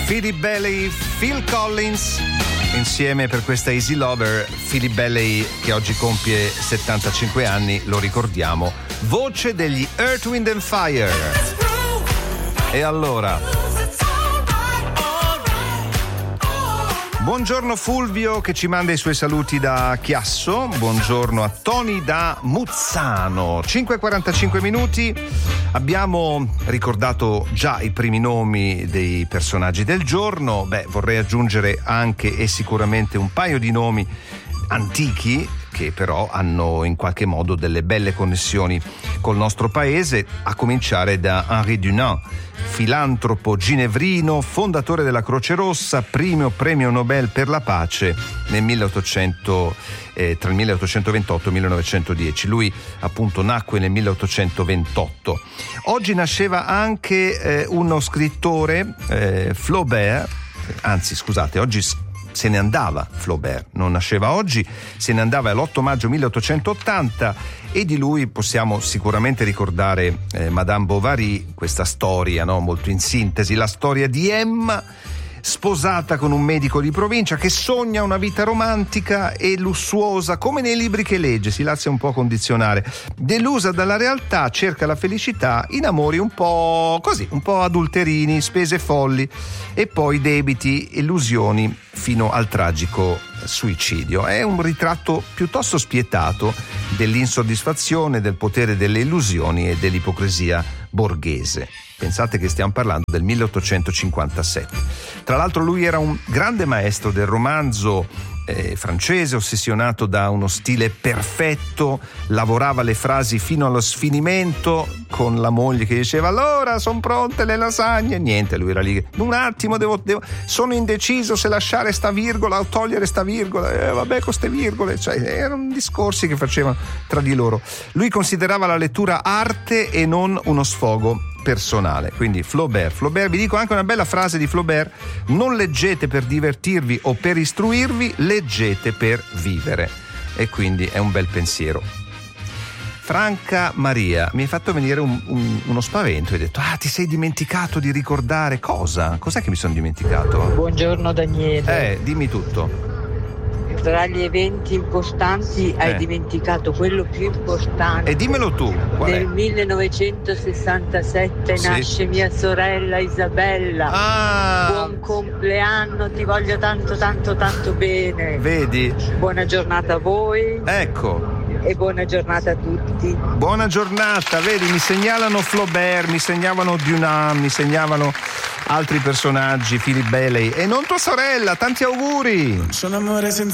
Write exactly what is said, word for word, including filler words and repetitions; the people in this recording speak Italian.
Philip Bailey, Phil Collins insieme per questa Easy Lover. Philip Bailey che oggi compie settantacinque anni, lo ricordiamo, voce degli Earth, Wind and Fire. E allora, buongiorno Fulvio che ci manda i suoi saluti da Chiasso, buongiorno a Tony da Muzzano. Cinque e quarantacinque minuti, abbiamo ricordato già i primi nomi dei personaggi del giorno. Beh, vorrei aggiungere anche e sicuramente un paio di nomi antichi che però hanno in qualche modo delle belle connessioni col nostro paese, a cominciare da Henri Dunant, filantropo ginevrino, fondatore della Croce Rossa, primo premio Nobel per la pace nel milleottocento, eh, tra il milleottocentoventotto e il millenovecentodieci. Lui appunto nacque nel milleottocentoventotto. Oggi nasceva anche eh, uno scrittore, eh, Flaubert, anzi scusate, oggi se ne andava Flaubert, non nasceva oggi, se ne andava l'otto maggio milleottocentottanta, e di lui possiamo sicuramente ricordare eh, Madame Bovary, questa storia, no? Molto in sintesi, la storia di Emma, sposata con un medico di provincia che sogna una vita romantica e lussuosa come nei libri che legge, si lascia un po' condizionare, delusa dalla realtà cerca la felicità in amori un po' così, un po' adulterini, spese folli e poi debiti, illusioni fino al tragico suicidio. È un ritratto piuttosto spietato dell'insoddisfazione, del potere delle illusioni e dell'ipocrisia borghese. Pensate che stiamo parlando del milleottocentocinquantasette. Tra l'altro lui era un grande maestro del romanzo eh, francese, ossessionato da uno stile perfetto, lavorava le frasi fino allo sfinimento, con la moglie che diceva allora sono pronte le lasagne, niente, lui era lì, un attimo devo, devo sono indeciso se lasciare sta virgola o togliere sta virgola, eh, vabbè con ste virgole, cioè erano discorsi che facevano tra di loro. Lui considerava la lettura arte e non uno sfogo personale. Quindi Flaubert, Flaubert, vi dico anche una bella frase di Flaubert: non leggete per divertirvi o per istruirvi, leggete per vivere. E quindi è un bel pensiero. Franca Maria, mi hai fatto venire un, un, uno spavento, hai detto ah ti sei dimenticato di ricordare cosa? Cos'è che mi sono dimenticato? Buongiorno Daniele. Eh, dimmi tutto. Tra gli eventi importanti hai eh. dimenticato quello più importante. E dimmelo tu. Qual Nel è? millenovecentosessantasette sì. nasce mia sorella Isabella. Ah. Buon compleanno, ti voglio tanto tanto tanto bene. Vedi? Buona giornata a voi. Ecco. E buona giornata a tutti. Buona giornata, vedi, mi segnalano Flaubert, mi segnavano Dunant, mi segnavano altri personaggi, Philip Bailey, e non tua sorella, tanti auguri. Sono amore senza